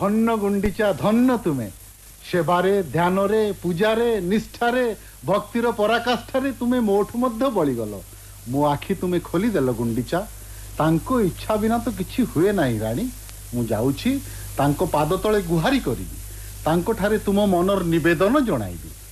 धन्य गुंडीचा धन्य तुमे सेवारे ध्यान रे पूजारे निष्ठारे भक्तिर पराकाष्ठारे तुमे मोठ मध्य बळीगल मो आखि तुमे खोली देल गुंडीचा तांको इच्छा बिना तो किछि हुए नाही रानी मु जाउछि तांको पाद तळे गुहारी करिबि तांको ठारे तुम मनर निवेदन जणाइबि।